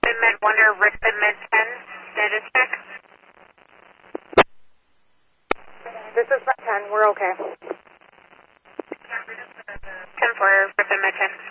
Ripon Med 1 or Ripon Med 10, status check. This is Med 10, we're okay. 10 for Ripon Med 10.